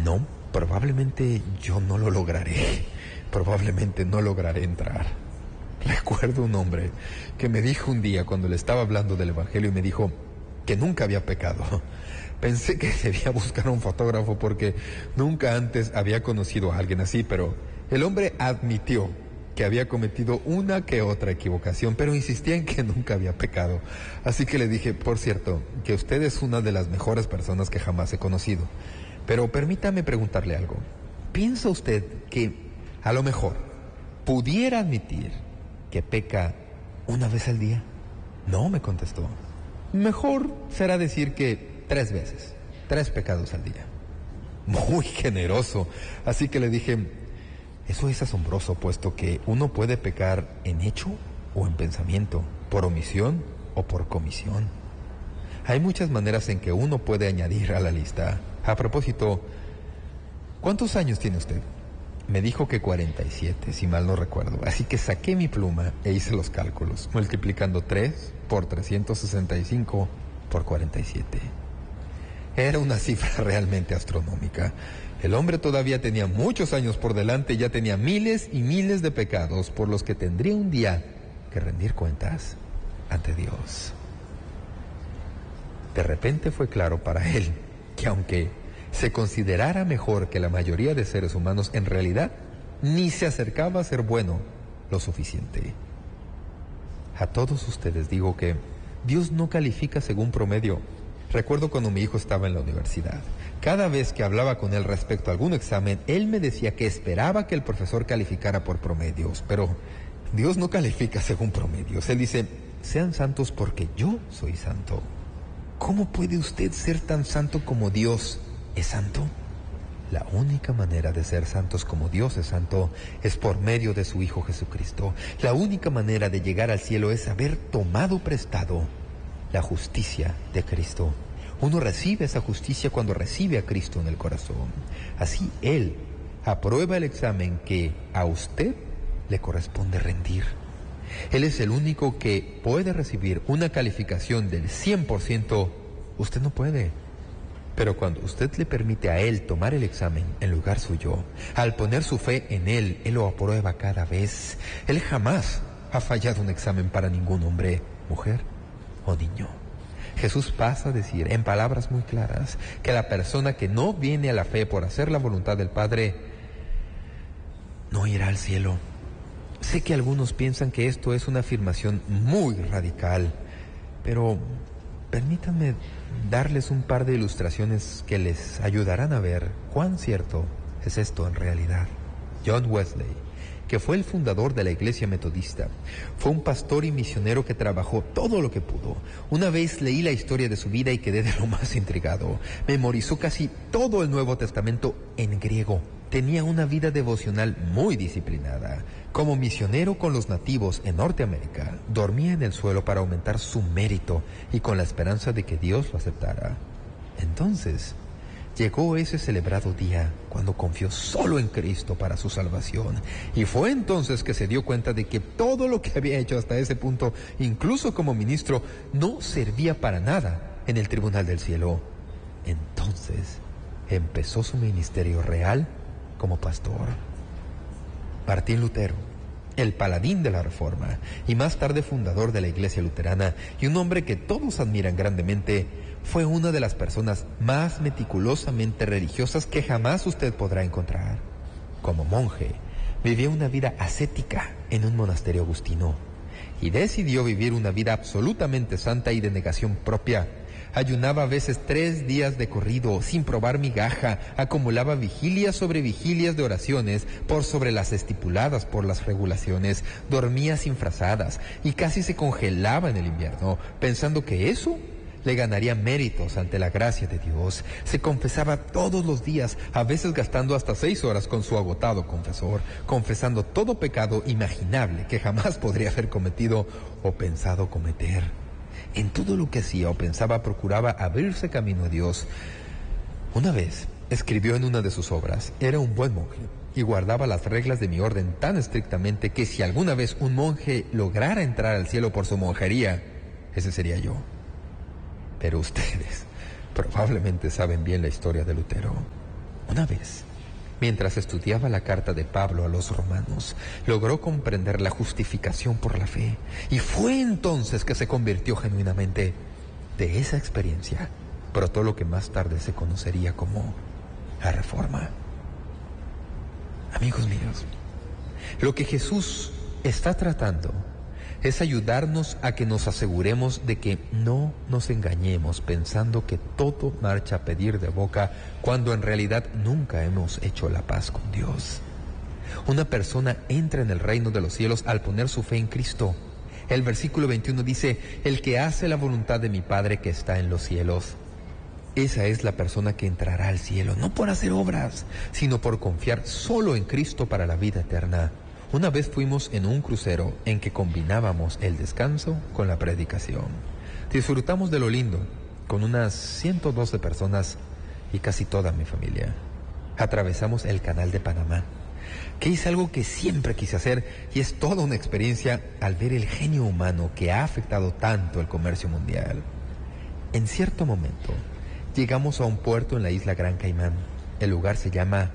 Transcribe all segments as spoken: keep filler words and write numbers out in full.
no, probablemente yo no lo lograré. Probablemente no lograré entrar. Recuerdo un hombre que me dijo un día cuando le estaba hablando del Evangelio y me dijo que nunca había pecado. Pensé que debía buscar un fotógrafo porque nunca antes había conocido a alguien así, pero el hombre admitió que había cometido una que otra equivocación, pero insistía en que nunca había pecado. Así que le dije, por cierto, que usted es una de las mejores personas que jamás he conocido. Pero permítame preguntarle algo. ¿Piensa usted que a lo mejor pudiera admitir que peca una vez al día? No, me contestó. Mejor será decir que tres veces, tres pecados al día. Muy generoso. Así que le dije, eso es asombroso, puesto que uno puede pecar en hecho o en pensamiento, por omisión o por comisión. Hay muchas maneras en que uno puede añadir a la lista. A propósito, ¿cuántos años tiene usted? Me dijo que cuarenta y siete, si mal no recuerdo. Así que saqué mi pluma e hice los cálculos, multiplicando tres por trescientos sesenta y cinco por cuarenta y siete. Era una cifra realmente astronómica. El hombre todavía tenía muchos años por delante y ya tenía miles y miles de pecados por los que tendría un día que rendir cuentas ante Dios. De repente fue claro para él que aunque se considerara mejor que la mayoría de seres humanos, en realidad ni se acercaba a ser bueno lo suficiente. A todos ustedes digo que Dios no califica según promedio. Recuerdo cuando mi hijo estaba en la universidad. Cada vez que hablaba con él respecto a algún examen, él me decía que esperaba que el profesor calificara por promedios, pero Dios no califica según promedios. Él dice, sean santos porque yo soy santo. ¿Cómo puede usted ser tan santo como Dios es santo? La única manera de ser santos como Dios es santo es por medio de su Hijo Jesucristo. La única manera de llegar al cielo es haber tomado prestado la justicia de Cristo. Uno recibe esa justicia cuando recibe a Cristo en el corazón. Así Él aprueba el examen que a usted le corresponde rendir. Él es el único que puede recibir una calificación del cien por ciento. Usted no puede. Pero cuando usted le permite a Él tomar el examen en lugar suyo, al poner su fe en Él, Él lo aprueba cada vez. Él jamás ha fallado un examen para ningún hombre, mujer o niño. Jesús pasa a decir en palabras muy claras que la persona que no viene a la fe por hacer la voluntad del Padre no irá al cielo. Sé que algunos piensan que esto es una afirmación muy radical, pero permítanme darles un par de ilustraciones que les ayudarán a ver cuán cierto es esto en realidad. John Wesley, que fue el fundador de la Iglesia Metodista, fue un pastor y misionero que trabajó todo lo que pudo. Una vez leí la historia de su vida y quedé de lo más intrigado. Memorizó casi todo el Nuevo Testamento en griego. Tenía una vida devocional muy disciplinada. Como misionero con los nativos en Norteamérica, dormía en el suelo para aumentar su mérito y con la esperanza de que Dios lo aceptara. Entonces, llegó ese celebrado día cuando confió solo en Cristo para su salvación. Y fue entonces que se dio cuenta de que todo lo que había hecho hasta ese punto, incluso como ministro, no servía para nada en el tribunal del cielo. Entonces, empezó su ministerio real como pastor. Martín Lutero, el paladín de la Reforma y más tarde fundador de la Iglesia Luterana y un hombre que todos admiran grandemente, fue una de las personas más meticulosamente religiosas que jamás usted podrá encontrar. Como monje, vivía una vida ascética en un monasterio agustino y decidió vivir una vida absolutamente santa y de negación propia. Ayunaba a veces tres días de corrido, sin probar migaja, acumulaba vigilias sobre vigilias de oraciones por sobre las estipuladas por las regulaciones, dormía sin frazadas y casi se congelaba en el invierno, pensando que eso le ganaría méritos ante la gracia de Dios. Se confesaba todos los días, a veces gastando hasta seis horas con su agotado confesor, confesando todo pecado imaginable que jamás podría haber cometido o pensado cometer. En todo lo que hacía o pensaba procuraba abrirse camino a Dios. Una vez escribió en una de sus obras, era un buen monje y guardaba las reglas de mi orden tan estrictamente que si alguna vez un monje lograra entrar al cielo por su monjería, ese sería yo. Pero ustedes probablemente saben bien la historia de Lutero. Una vez, mientras estudiaba la carta de Pablo a los romanos, logró comprender la justificación por la fe, y fue entonces que se convirtió genuinamente. De esa experiencia brotó lo que más tarde se conocería como la Reforma. Amigos míos, lo que Jesús está tratando es ayudarnos a que nos aseguremos de que no nos engañemos pensando que todo marcha a pedir de boca cuando en realidad nunca hemos hecho la paz con Dios. Una persona entra en el reino de los cielos al poner su fe en Cristo. El versículo veintiuno dice, el que hace la voluntad de mi Padre que está en los cielos. Esa es la persona que entrará al cielo, no por hacer obras, sino por confiar solo en Cristo para la vida eterna. Una vez fuimos en un crucero en que combinábamos el descanso con la predicación. Disfrutamos de lo lindo, con unas ciento doce personas y casi toda mi familia. Atravesamos el Canal de Panamá, que es algo que siempre quise hacer y es toda una experiencia al ver el genio humano que ha afectado tanto el comercio mundial. En cierto momento, llegamos a un puerto en la isla Gran Caimán. El lugar se llama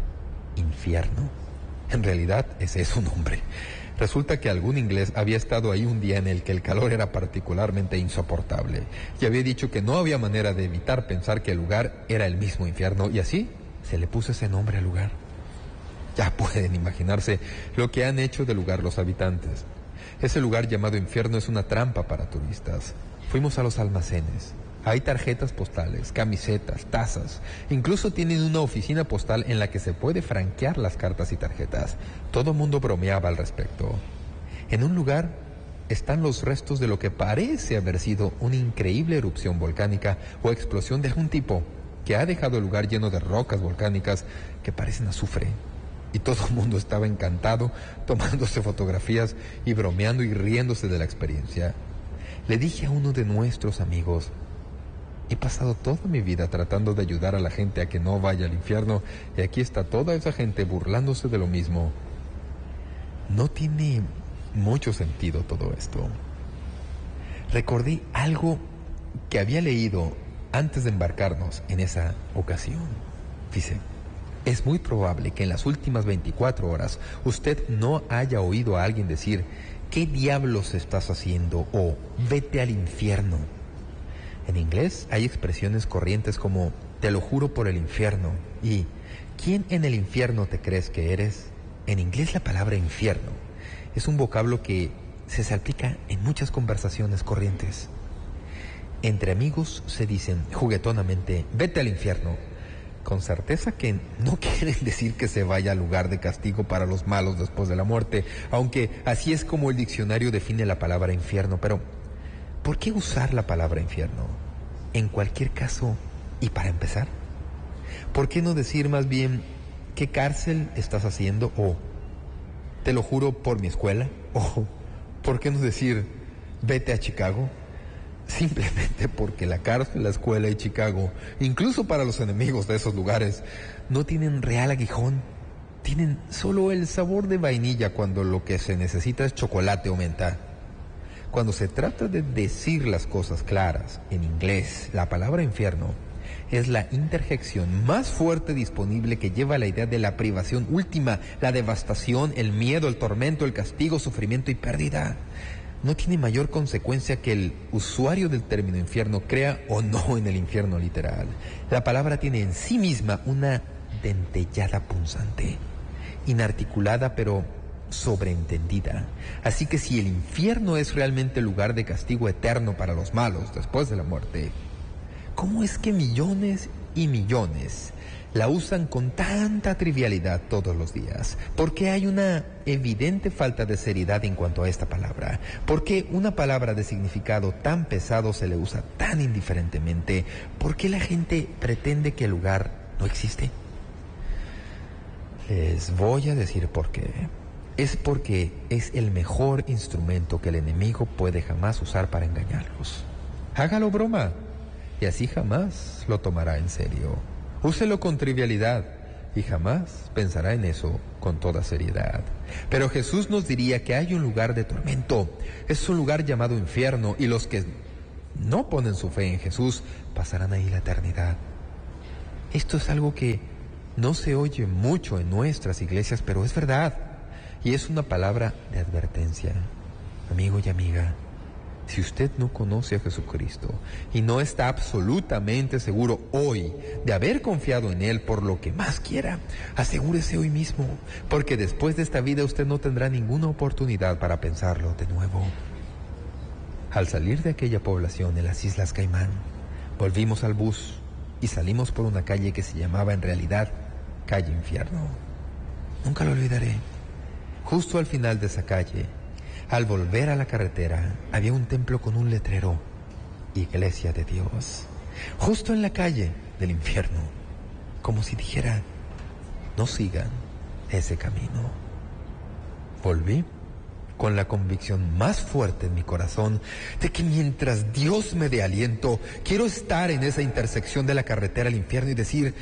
Infierno. En realidad, ese es su nombre. Resulta que algún inglés había estado ahí un día en el que el calor era particularmente insoportable y había dicho que no había manera de evitar pensar que el lugar era el mismo infierno, y así se le puso ese nombre al lugar. Ya pueden imaginarse lo que han hecho del lugar los habitantes. Ese lugar llamado infierno es una trampa para turistas. Fuimos a los almacenes. Hay tarjetas postales, camisetas, tazas. Incluso tienen una oficina postal en la que se puede franquear las cartas y tarjetas. Todo el mundo bromeaba al respecto. En un lugar están los restos de lo que parece haber sido una increíble erupción volcánica o explosión de algún tipo que ha dejado el lugar lleno de rocas volcánicas que parecen azufre. Y todo el mundo estaba encantado, tomándose fotografías y bromeando y riéndose de la experiencia. Le dije a uno de nuestros amigos, he pasado toda mi vida tratando de ayudar a la gente a que no vaya al infierno, y aquí está toda esa gente burlándose de lo mismo. No tiene mucho sentido todo esto. Recordé algo que había leído antes de embarcarnos en esa ocasión. Dice, es muy probable que en las últimas veinticuatro horas usted no haya oído a alguien decir, ¿qué diablos estás haciendo? O vete al infierno. En inglés hay expresiones corrientes como te lo juro por el infierno y ¿quién en el infierno te crees que eres? En inglés la palabra infierno es un vocablo que se salpica en muchas conversaciones corrientes. Entre amigos se dicen juguetonamente vete al infierno, con certeza que no quieren decir que se vaya al lugar de castigo para los malos después de la muerte, aunque así es como el diccionario define la palabra infierno. Pero ¿por qué usar la palabra infierno? En cualquier caso, y para empezar, ¿por qué no decir más bien qué cárcel estás haciendo? O te lo juro por mi escuela. O ¿por qué no decir vete a Chicago? Simplemente porque la cárcel, la escuela y Chicago, incluso para los enemigos de esos lugares, no tienen real aguijón. Tienen solo el sabor de vainilla cuando lo que se necesita es chocolate o menta. Cuando se trata de decir las cosas claras, en inglés, la palabra infierno es la interjección más fuerte disponible que lleva a la idea de la privación última, la devastación, el miedo, el tormento, el castigo, sufrimiento y pérdida. No tiene mayor consecuencia que el usuario del término infierno crea o no en el infierno literal. La palabra tiene en sí misma una dentellada punzante, inarticulada pero sobreentendida. Así que si el infierno es realmente el lugar de castigo eterno para los malos después de la muerte, ¿cómo es que millones y millones la usan con tanta trivialidad todos los días? ¿Por qué hay una evidente falta de seriedad en cuanto a esta palabra? ¿Por qué una palabra de significado tan pesado se le usa tan indiferentemente? ¿Por qué la gente pretende que el lugar no existe? Les voy a decir por qué. Es porque es el mejor instrumento que el enemigo puede jamás usar para engañarlos. Hágalo broma y así jamás lo tomará en serio. Úselo con trivialidad y jamás pensará en eso con toda seriedad. Pero Jesús nos diría que hay un lugar de tormento. Es un lugar llamado infierno, y los que no ponen su fe en Jesús pasarán ahí la eternidad. Esto es algo que no se oye mucho en nuestras iglesias, pero es verdad. Y es una palabra de advertencia. Amigo y amiga, si usted no conoce a Jesucristo y no está absolutamente seguro hoy de haber confiado en Él por lo que más quiera, asegúrese hoy mismo, porque después de esta vida usted no tendrá ninguna oportunidad para pensarlo de nuevo. Al salir de aquella población en las Islas Caimán, volvimos al bus y salimos por una calle que se llamaba en realidad Calle Infierno. Nunca lo olvidaré. Justo al final de esa calle, al volver a la carretera, había un templo con un letrero: Iglesia de Dios. Justo en la calle del infierno, como si dijera: no sigan ese camino. Volví con la convicción más fuerte en mi corazón de que mientras Dios me dé aliento, quiero estar en esa intersección de la carretera al infierno y decir: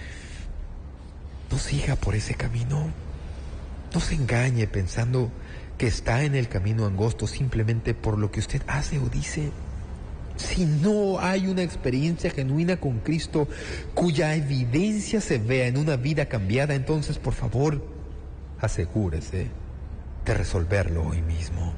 no siga por ese camino. No se engañe pensando que está en el camino angosto simplemente por lo que usted hace o dice. Si no hay una experiencia genuina con Cristo cuya evidencia se vea en una vida cambiada, entonces por favor, asegúrese de resolverlo hoy mismo.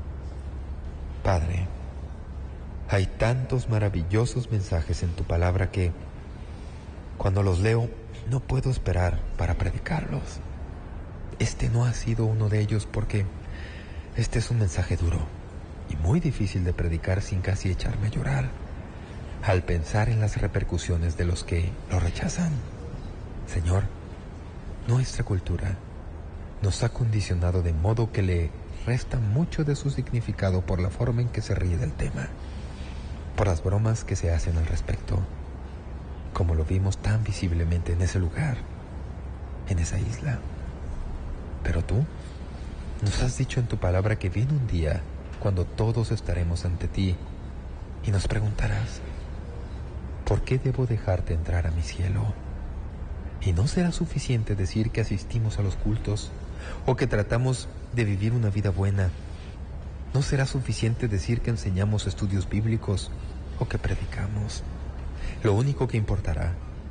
Padre, hay tantos maravillosos mensajes en tu palabra que cuando los leo no puedo esperar para predicarlos. Este no ha sido uno de ellos porque este es un mensaje duro y muy difícil de predicar sin casi echarme a llorar al pensar en las repercusiones de los que lo rechazan. Señor, nuestra cultura nos ha condicionado de modo que le resta mucho de su significado por la forma en que se ríe del tema, por las bromas que se hacen al respecto, como lo vimos tan visiblemente en ese lugar, en esa isla. Pero tú nos has dicho en tu palabra que viene un día cuando todos estaremos ante ti y nos preguntarás: ¿por qué debo dejarte entrar a mi cielo? Y no será suficiente decir que asistimos a los cultos o que tratamos de vivir una vida buena. No será suficiente decir que enseñamos estudios bíblicos o que predicamos. Lo único que importará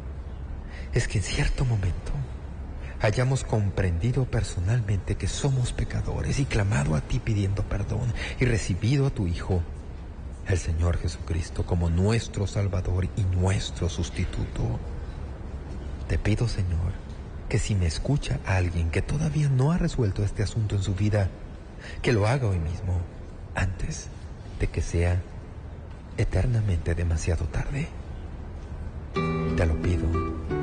es que en cierto momento hayamos comprendido personalmente que somos pecadores y clamado a ti pidiendo perdón y recibido a tu Hijo, el Señor Jesucristo, como nuestro Salvador y nuestro sustituto. Te pido, Señor, que si me escucha alguien que todavía no ha resuelto este asunto en su vida, que lo haga hoy mismo, antes de que sea eternamente demasiado tarde. Te lo pido